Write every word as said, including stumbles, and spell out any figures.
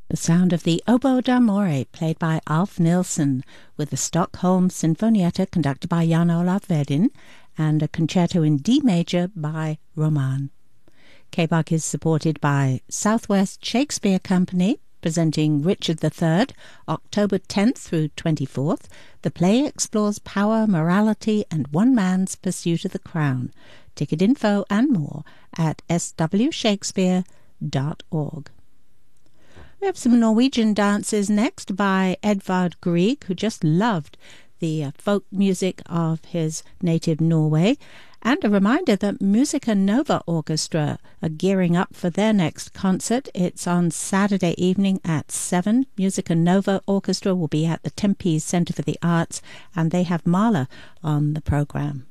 The sound of the Oboe d'Amore, played by Alf Nilsson, with the Stockholm Sinfonietta conducted by Jan Olav Vedin, and a concerto in D major by Roman. K B U C is supported by Southwest Shakespeare Company, presenting Richard the Third, October tenth through twenty-fourth. The play explores power, morality, and one man's pursuit of the crown. Ticket info and more at s w shakespeare dot org. We have some Norwegian dances next by Edvard Grieg, who just loved the uh, folk music of his native Norway. And a reminder that Musica Nova Orchestra are gearing up for their next concert. It's on Saturday evening at seven. Musica Nova Orchestra will be at the Tempe Center for the Arts, and they have Mahler on the program.